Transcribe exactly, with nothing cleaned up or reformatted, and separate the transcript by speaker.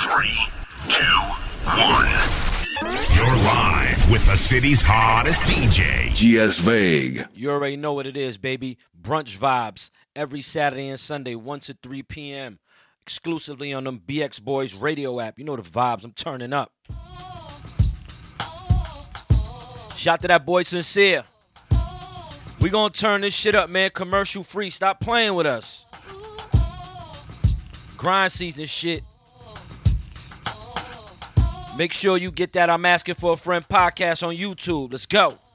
Speaker 1: Three, two, one. You're live with the city's hottest D J,
Speaker 2: G S Vague.
Speaker 3: You already know what it is, baby. Brunch Vibes every Saturday and Sunday, one to three p.m. exclusively on them B X Boys radio app. You know the vibes. I'm turning up. Shout to that boy Sincere. We gonna turn this shit up, man. Commercial free. Stop playing with us. Grind season shit. Make sure you get that I'm Asking for a Friend podcast on YouTube. Let's go.